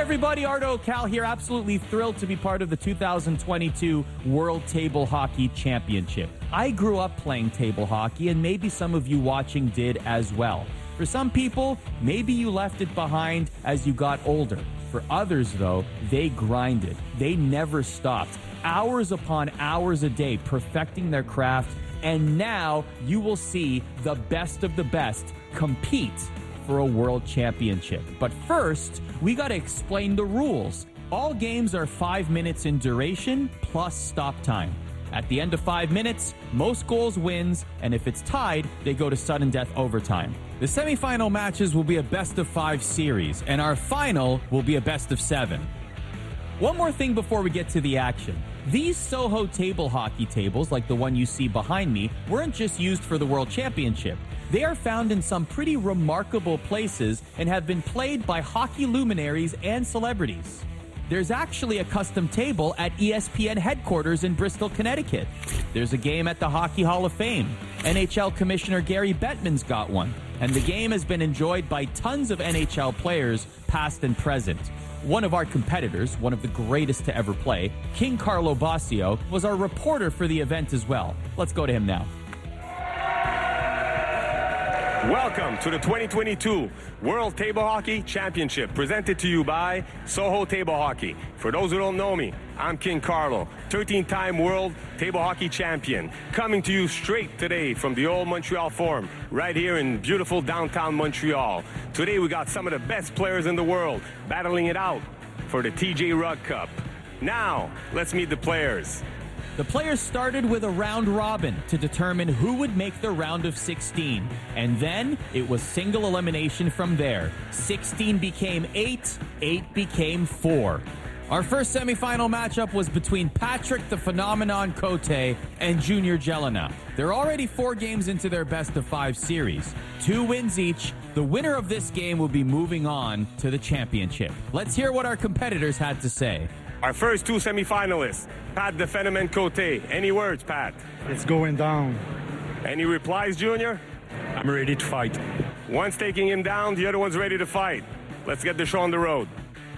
everybody, Ardo Cal here. Absolutely thrilled to be part of the 2022 World Table Hockey Championship. I grew up playing table hockey, and maybe some of you watching did as well. For some people, maybe you left it behind as you got older. For others, though, they grinded. They never stopped. Hours upon hours a day perfecting their craft, and now you will see the best of the best compete for a world championship. But first, we got to explain the rules. All games are 5 minutes in duration plus stop time. At the end of 5 minutes, most goals wins, and if it's tied, they go to sudden death overtime. The semifinal matches will be a best-of-5 series, and our final will be a best-of-7. One more thing before we get to the action. These Soho table hockey tables, like the one you see behind me, weren't just used for the World Championship. They are found in some pretty remarkable places and have been played by hockey luminaries and celebrities. There's actually a custom table at ESPN headquarters in Bristol, Connecticut. There's a game at the Hockey Hall of Fame. NHL Commissioner Gary Bettman's got one. And the game has been enjoyed by tons of NHL players, past and present. One of our competitors, one of the greatest to ever play, King Carlo Bossio, was our reporter for the event as well. Let's go to him now. Welcome to the 2022 World Table Hockey Championship, presented to you by Soho Table Hockey. For those who don't know me, I'm King Carlo, 13-time World Table Hockey Champion, coming to you straight today from the old Montreal Forum, right here in beautiful downtown Montreal. Today we got some of the best players in the world battling it out for the TJ Rugg Cup. Now, let's meet the players. The players started with a round robin to determine who would make the round of 16. And then it was single elimination from there. 16 became 8, 8 became 4. Our first semifinal matchup was between Patrick the Phenomenon Cote and Junior Jelena. They're already 4 games into their best-of-5 series. 2 wins each. The winner of this game will be moving on to the championship. Let's hear what our competitors had to say. Our first 2 semifinalists, Pat the Phenomenon Cote. Any words, Pat? It's going down. Any replies, Junior? I'm ready to fight. One's taking him down, the other one's ready to fight. Let's get the show on the road.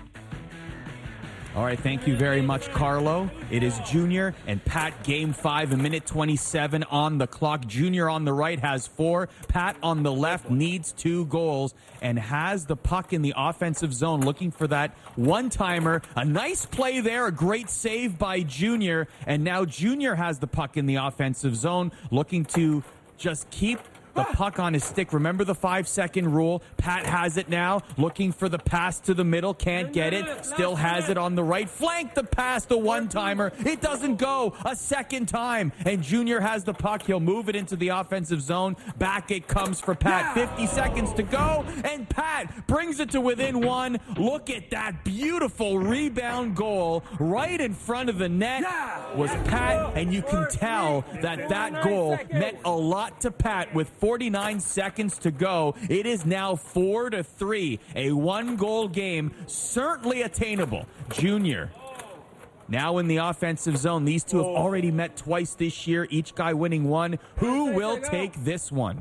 All right, thank you very much, Carlo. It is Junior and Pat, game 5, a minute 27 on the clock. Junior on the right has 4. Pat on the left needs 2 goals and has the puck in the offensive zone, looking for that one-timer. A nice play there, a great save by Junior. And now Junior has the puck in the offensive zone, looking to just keep the puck on his stick. Remember the 5-second rule. Pat has it now, looking for the pass to the middle. Can't get it. Still has it on the right flank. The pass, the one-timer. It doesn't go a second time. And Junior has the puck. He'll move it into the offensive zone. Back it comes for Pat. 50 seconds to go. And Pat brings it to within 1. Look at that beautiful rebound goal right in front of the net. Was Pat, and you can tell that that goal meant a lot to Pat with 49 seconds to go. It is now 4-3. A 1-goal game, certainly attainable. Junior now in the offensive zone. These two have already met twice this year, each guy winning 1. Who will take this one?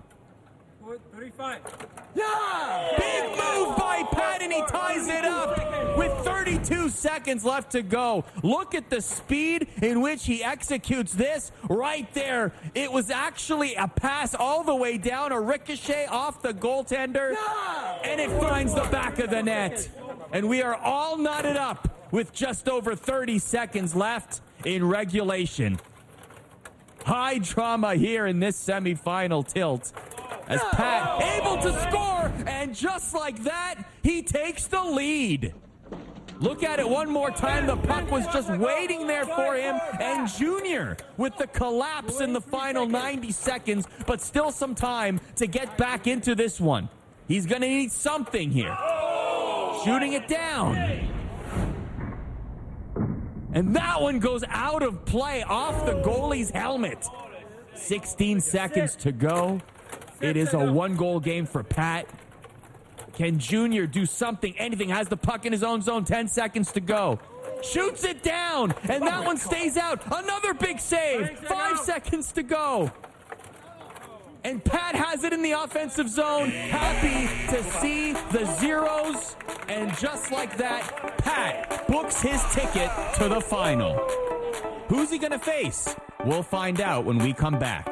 35. Big move by Pat, and he ties it up with 32 seconds left to go. Look at the speed in which he executes this right there. It was actually a pass all the way down, a ricochet off the goaltender, and it finds the back of the net. And we are all knotted up with just over 30 seconds left in regulation. High drama here in this semifinal tilt, as Pat able to score, and just like that, he takes the lead. Look at it one more time. The puck was just waiting there for him, and Junior with the collapse in the final 90 seconds, but still some time to get back into this one. He's going to need something here. Shooting it down. And that one goes out of play, off the goalie's helmet. 16 seconds to go. It is a 1-goal game for Pat. Can Junior do something, anything? Has the puck in his own zone, 10 seconds to go. Shoots it down, and that one stays out. Another big save, 5 seconds to go. And Pat has it in the offensive zone. Happy to see the Zeros And just like that, Pat books his ticket to the final. Who's he going to face? We'll find out when we come back.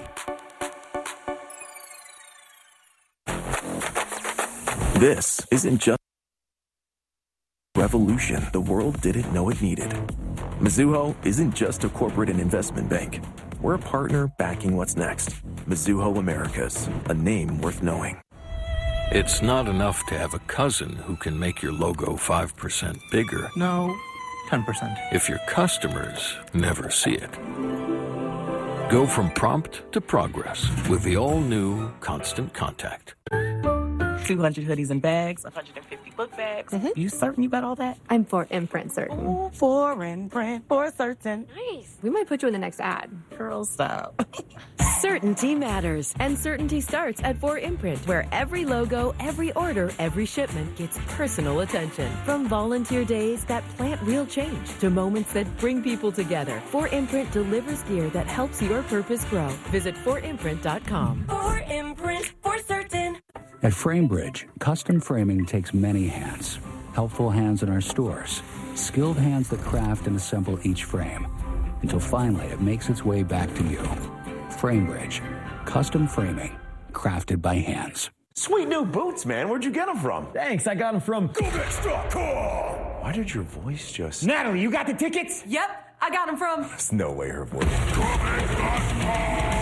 This isn't just revolution the world didn't know it needed. Mizuho isn't just a corporate and investment bank. We're a partner backing what's next. Mizuho Americas, a name worth knowing. It's not enough to have a cousin who can make your logo 5% bigger. No, 10%. If your customers never see it. Go from prompt to progress with the all-new Constant Contact. 200 hoodies and bags, 150 book bags. Mm-hmm. You certain you got all that? I'm for imprint certain. Ooh, for imprint, for certain. Nice. We might put you in the next ad. Girl, stop. Certainty matters, and certainty starts at 4imprint, where every logo, every order, every shipment gets personal attention. From volunteer days that plant real change to moments that bring people together, 4imprint delivers gear that helps your purpose grow. Visit 4imprint.com. 4imprint, for certain. At FrameBridge, custom framing takes many hands. Helpful hands in our stores, skilled hands that craft and assemble each frame, until finally it makes its way back to you. FrameBridge, custom framing, crafted by hands. Sweet new boots, man. Where'd you get them from? Thanks, I got them from Comex.com. Why did your voice just... Natalie, you got the tickets? Yep, I got them from... There's no way her voice... Comex.com.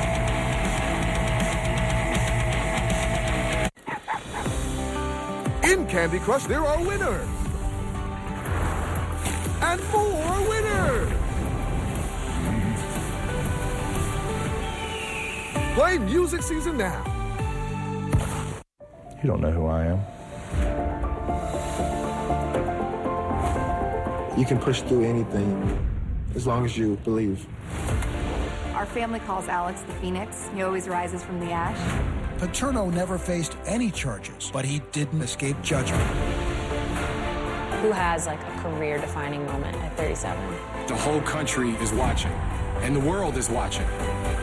In Candy Crush, there are winners! And more winners! Play Music Season now. You don't know who I am. You can push through anything as long as you believe. Our family calls Alex the Phoenix. He always rises from the ash. Paterno never faced any charges, but he didn't escape judgment. Who has like a career-defining moment at 37? The whole country is watching, and the world is watching.